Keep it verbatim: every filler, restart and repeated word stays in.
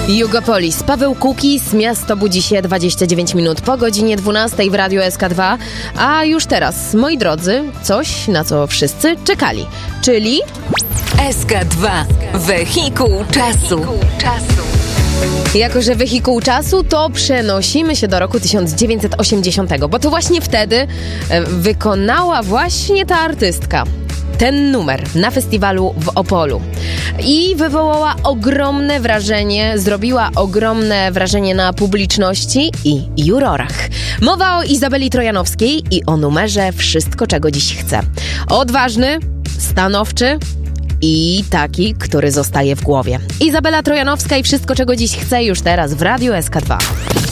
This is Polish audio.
Jugopolis, Paweł Kukis, miasto budzi się dwadzieścia dziewięć minut po godzinie dwunastej w Radiu S K dwa. A już teraz, moi drodzy, coś, na co wszyscy czekali, czyli... S K dwa. Wehikuł czasu. Jako że wehikuł czasu, to przenosimy się do roku tysiąc dziewięćset osiemdziesiątego, bo to właśnie wtedy e, wykonała właśnie ta artystka ten numer na festiwalu w Opolu i wywołała ogromne wrażenie, zrobiła ogromne wrażenie na publiczności i jurorach. Mowa o Izabeli Trojanowskiej i o numerze Wszystko, czego dziś chcę. Odważny, stanowczy i taki, który zostaje w głowie. Izabela Trojanowska i Wszystko, czego dziś chcę już teraz w Radiu S K dwa.